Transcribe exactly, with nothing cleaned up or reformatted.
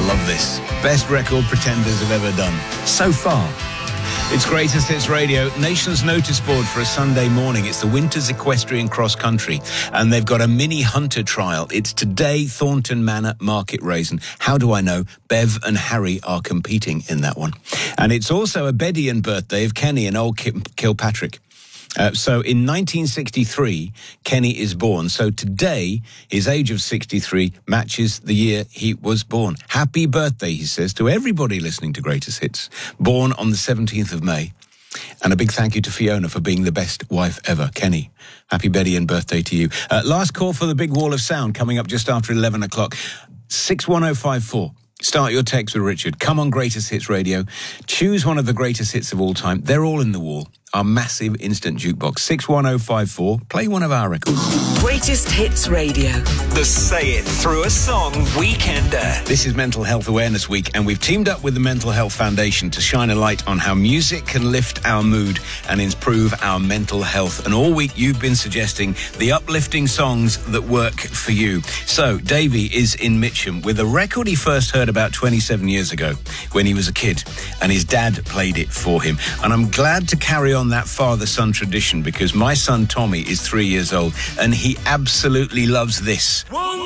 love this. Best record Pretenders have ever done. So far. It's Greatest Hits Radio, nation's notice board for a Sunday morning. It's the Winters Equestrian Cross Country, and they've got a mini hunter trial. It's today, Thornton Manor, Market Raisin. How do I know? Bev and Harry are competing in that one. And it's also a Bedian birthday of Kenny and old Kilpatrick. Uh, so in nineteen sixty-three, Kenny is born. So today, his age of sixty-three matches the year he was born. Happy birthday, he says, to everybody listening to Greatest Hits. Born on the seventeenth of May. And a big thank you to Fiona for being the best wife ever. Kenny, happy Bedian birthday to you. Uh, last call for the big wall of sound coming up just after eleven o'clock. six one oh five four. Start your text with Richard. Come on Greatest Hits Radio. Choose one of the greatest hits of all time. They're all in the wall. Our massive instant jukebox. six one oh five four. Play one of our records. Greatest Hits Radio. The Say It Through a Song Weekender. This is Mental Health Awareness Week, and we've teamed up with the Mental Health Foundation to shine a light on how music can lift our mood and improve our mental health. And all week you've been suggesting the uplifting songs that work for you. So Davey is in Mitcham with a record he first heard about twenty-seven years ago when he was a kid, and his dad played it for him. And I'm glad to carry on that father-son tradition because my son Tommy is three years old and he absolutely loves this. One